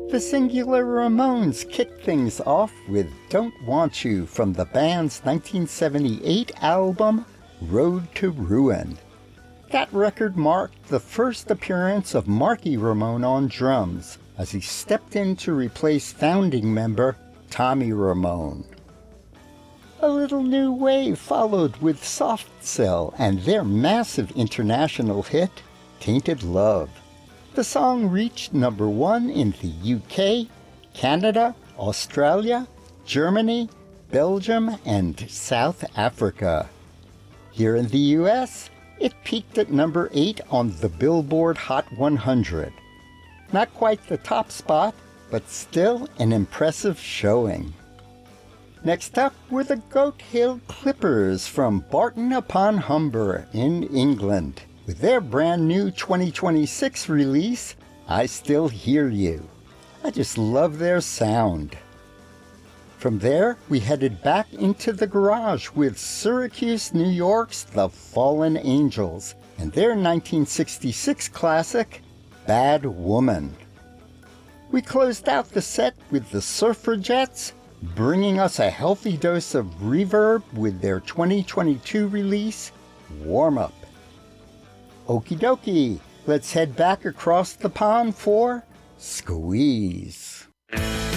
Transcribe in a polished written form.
The Singular Ramones kicked things off with Don't Want You from the band's 1978 album, Road to Ruin. That record marked the first appearance of Marky Ramone on drums, as he stepped in to replace founding member Tommy Ramone. A Little New Wave followed with Soft Cell and their massive international hit, Tainted Love. The song reached number 1 in the UK, Canada, Australia, Germany, Belgium, and South Africa. Here in the US, it peaked at number 8 on the Billboard Hot 100. Not quite the top spot, but still an impressive showing. Next up were the Goat Hill Clippers from Barton upon Humber in England, with their brand new 2026 release, I Still Hear You. I just love their sound. From there, we headed back into the garage with Syracuse, New York's The Fallen Angels and their 1966 classic, Bad Woman. We closed out the set with the Suffragettes, bringing us a healthy dose of reverb with their 2022 release, Warm Up. Okie dokie, let's head back across the pond for Squeeze.